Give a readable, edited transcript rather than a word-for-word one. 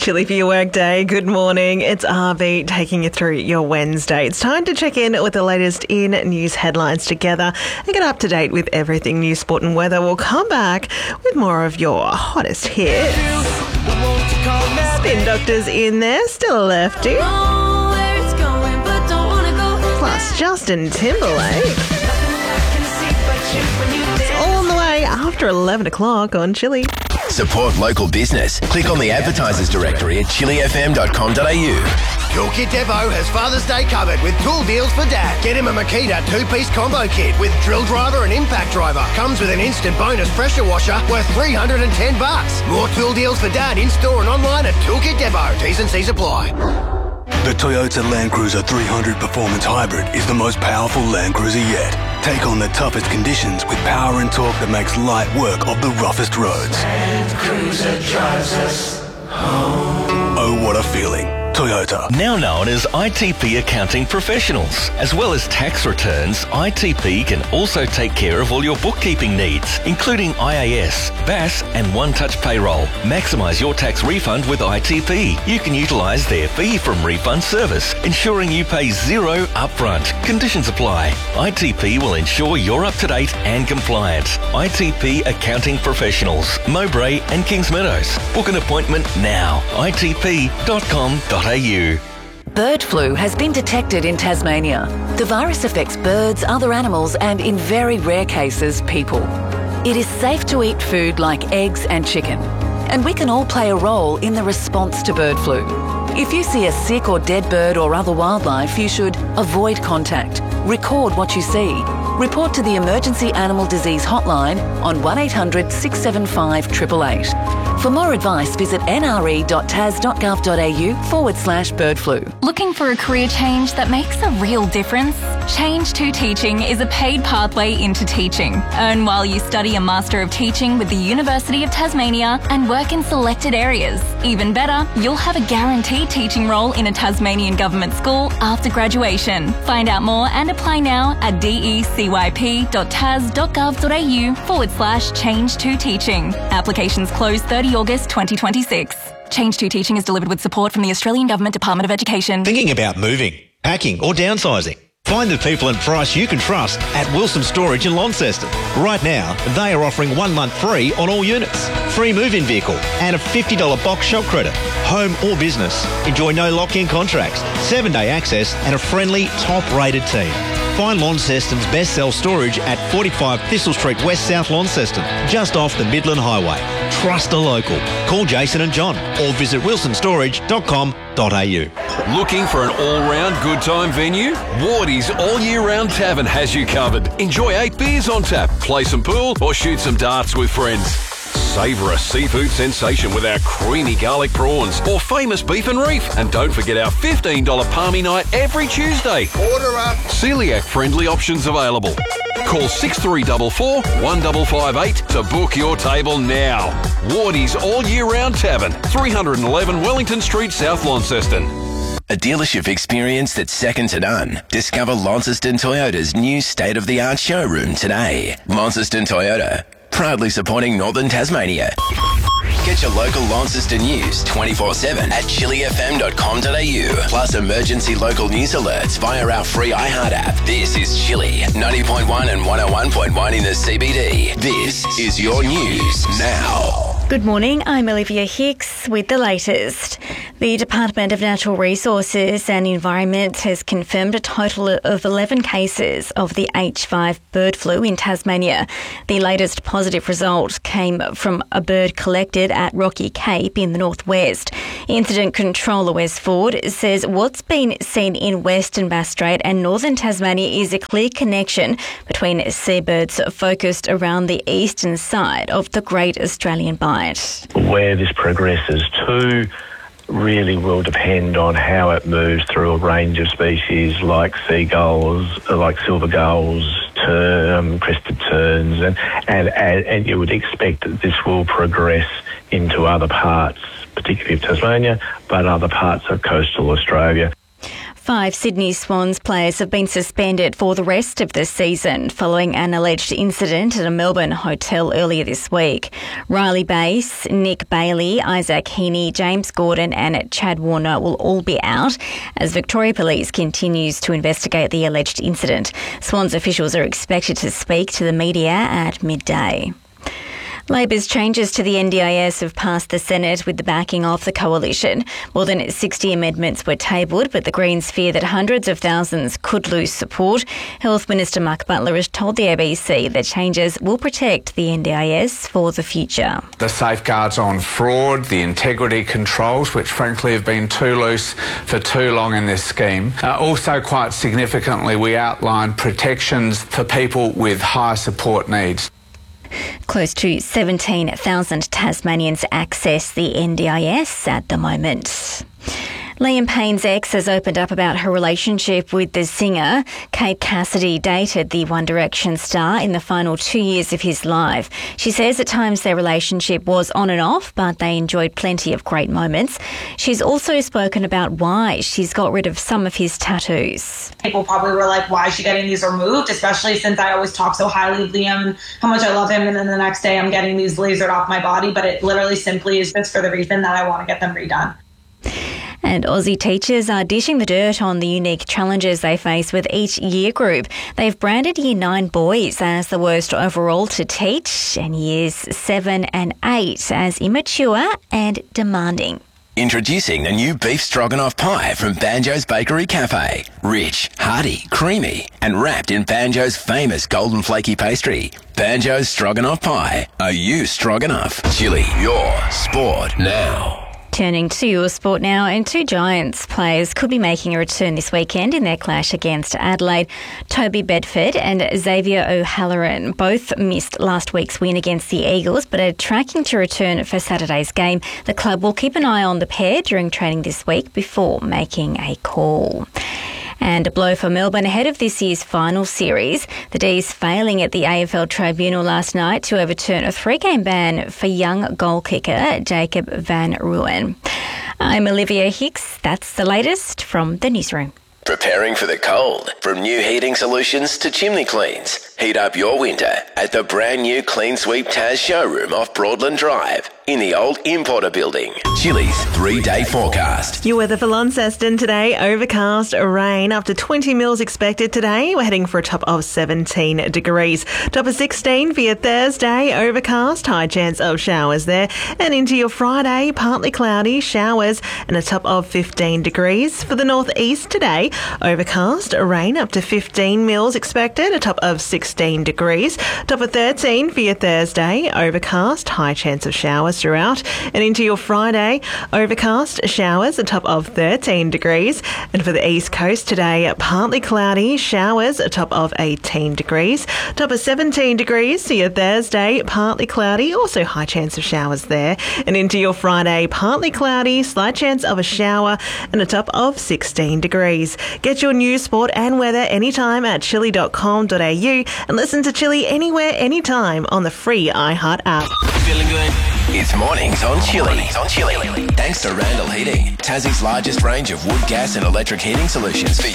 Chilly for your workday. Good morning. It's RB taking you through your Wednesday. It's time to check in with the latest in news headlines together and get up to date with everything news, sport and weather. We'll come back with more of your hottest hits. Spin Doctor's in there, still a lefty. Plus Justin Timberlake. It's all on the way after 11 o'clock on Chilly. Support local business. Click on the advertisers directory at chillyfm.com.au. Toolkit Depot has Father's Day covered with tool deals for Dad. Get him a Makita 2-piece combo kit with drill driver and impact driver. Comes with an instant bonus pressure washer worth $310. More tool deals for Dad in-store and online at Toolkit Depot. T's and C's apply. The Toyota Land Cruiser 300 Performance Hybrid is the most powerful Land Cruiser yet. Take on the toughest conditions with power and torque that makes light work of the roughest roads. Land Cruiser drives us home. Oh, what a feeling. Toyota. Now known as ITP Accounting Professionals. As well as tax returns, ITP can also take care of all your bookkeeping needs, including IAS, BAS and One-Touch Payroll. Maximise your tax refund with ITP. You can utilise their fee from refund service, ensuring you pay zero upfront. Conditions apply. ITP will ensure you're up to date and compliant. ITP Accounting Professionals, Mowbray and Kingsmeadows. Book an appointment now. itp.com.au. Bird flu has been detected in Tasmania. The virus affects birds, other animals and, in very rare cases, people. It is safe to eat food like eggs and chicken. And we can all play a role in the response to bird flu. If you see a sick or dead bird or other wildlife, you should avoid contact, record what you see, report to the Emergency Animal Disease Hotline on 1800 675 888. For more advice, visit nre.tas.gov.au/bird flu. Looking for a career change that makes a real difference? Change to Teaching is a paid pathway into teaching. Earn while you study a Master of Teaching with the University of Tasmania and work in selected areas. Even better, you'll have a guaranteed teaching role in a Tasmanian government school after graduation. Find out more and apply now at decyp.tas.gov.au/change to teaching. Applications close 30 August 2026. Change to Teaching is delivered with support from the Australian Government Department of Education. Thinking about moving, packing or downsizing? Find the people and price you can trust at Wilson Storage in Launceston. Right now, they are offering 1 month free on all units, free move-in vehicle and a $50 box shop credit. Home or business, enjoy no lock-in contracts, 7-day access and a friendly, top-rated team. Find Launceston's best sell storage at 45 Thistle Street West, South Launceston, just off the Midland Highway. Trust a local. Call Jason and John or visit wilsonstorage.com.au. Looking for an all-round good time venue? Wardy's All Year Round Tavern has you covered. Enjoy 8 beers on tap, play some pool or shoot some darts with friends. Savour a seafood sensation with our creamy garlic prawns or famous beef and reef. And don't forget our $15 palmy night every Tuesday. Order up. Celiac-friendly options available. Call 6344 1558 to book your table now. Wardy's All Year Round Tavern, 311 Wellington Street, South Launceston. A dealership experience that's second to none. Discover Launceston Toyota's new state-of-the-art showroom today. Launceston Toyota, proudly supporting Northern Tasmania. Get your local Launceston news 24/7 at chillyfm.com.au. Plus emergency local news alerts via our free iHeart app. This is Chilly, 90.1 and 101.1 in the CBD. This is your news now. Good morning, I'm Olivia Hicks with the latest. The Department of Natural Resources and Environment has confirmed a total of 11 cases of the H5 bird flu in Tasmania. The latest positive result came from a bird collected at Rocky Cape in the northwest. Incident Controller Wes Ford says what's been seen in Western Bass Strait and northern Tasmania is a clear connection between seabirds focused around the eastern side of the Great Australian Bight. Where this progresses to really will depend on how it moves through a range of species like seagulls, like silver gulls, crested terns, and you would expect that this will progress into other parts, particularly of Tasmania, but other parts of coastal Australia. 5 Sydney Swans players have been suspended for the rest of the season following an alleged incident at a Melbourne hotel earlier this week. Riley Bass, Nick Bailey, Isaac Heaney, James Gordon and Chad Warner will all be out as Victoria Police continues to investigate the alleged incident. Swans officials are expected to speak to the media at midday. Labor's changes to the NDIS have passed the Senate with the backing of the coalition. More than 60 amendments were tabled, but the Greens fear that hundreds of thousands could lose support. Health Minister Mark Butler has told the ABC that changes will protect the NDIS for the future. The safeguards on fraud, the integrity controls, which frankly have been too loose for too long in this scheme. Also, quite significantly, we outlined protections for people with high support needs. Close to 17,000 Tasmanians access the NDIS at the moment. Liam Payne's ex has opened up about her relationship with the singer. Kate Cassidy dated the One Direction star in the final 2 years of his life. She says at times their relationship was on and off, but they enjoyed plenty of great moments. She's also spoken about why she's got rid of some of his tattoos. People probably were like, why is she getting these removed? Especially since I always talk so highly of Liam and how much I love him. And then the next day I'm getting these lasered off my body. But it literally simply is just for the reason that I want to get them redone. And Aussie teachers are dishing the dirt on the unique challenges they face with each year group. They've branded Year 9 boys as the worst overall to teach and Years 7 and 8 as immature and demanding. Introducing the new beef stroganoff pie from Banjo's Bakery Cafe. Rich, hearty, creamy, and wrapped in Banjo's famous golden flaky pastry. Banjo's Stroganoff Pie. Are you strong enough? Chili, your sport now. Turning to your sport now, and 2 Giants players could be making a return this weekend in their clash against Adelaide. Toby Bedford and Xavier O'Halloran both missed last week's win against the Eagles, but are tracking to return for Saturday's game. The club will keep an eye on the pair during training this week before making a call. And a blow for Melbourne ahead of this year's final series. The D's failing at the AFL Tribunal last night to overturn a 3-game ban for young goal kicker Jacob van Rooyen. I'm Olivia Hicks. That's the latest from the newsroom. Preparing for the cold. From new heating solutions to chimney cleans. Heat up your winter at the brand new Clean Sweep Taz showroom off Broadland Drive in the old Importer building. Chili's 3-day forecast. Your weather for Launceston today, overcast, rain, up to 20 mils expected today. We're heading for a top of 17 degrees. Top of 16 for your Thursday, overcast, high chance of showers there. And into your Friday, partly cloudy, showers, and a top of 15 degrees. For the northeast today, overcast, rain, up to 15 mils expected, a top of 16 degrees. Top of 13 for your Thursday, overcast, high chance of showers throughout. And into your Friday, overcast, showers, a top of 13 degrees. And for the east coast today, partly cloudy, showers, a top of 18 degrees. Top of 17 degrees for your Thursday, partly cloudy, also high chance of showers there. And into your Friday, partly cloudy, slight chance of a shower, and a top of 16 degrees. Get your news, sport and weather anytime at chili.com.au and listen to Chili anywhere, anytime on the free iHeart app. Feeling good? It's mornings on Chili. Thanks to Randall Heating, Tassie's largest range of wood, gas and electric heating solutions for